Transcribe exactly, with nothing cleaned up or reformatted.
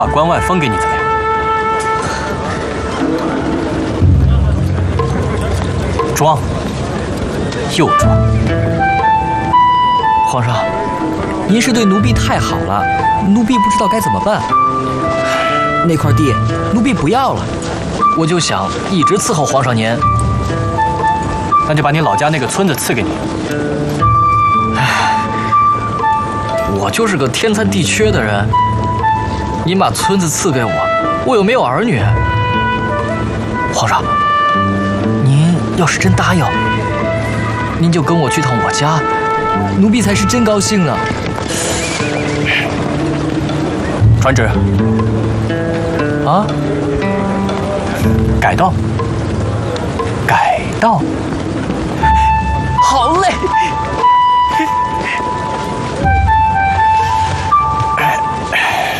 把关外封给你怎么样？装，又装。 皇上，您是对奴婢太好了，奴婢不知道该怎么办。那块地，奴婢不要了。我就想一直伺候皇上您。 那就把你老家那个村子赐给你。 唉，我就是个天残地缺的人，您把村子赐给我，我又没有儿女。皇上，您要是真答应，您就跟我去趟我家，奴婢才是真高兴呢。 传旨。 啊？ 改道。改道。 好嘞！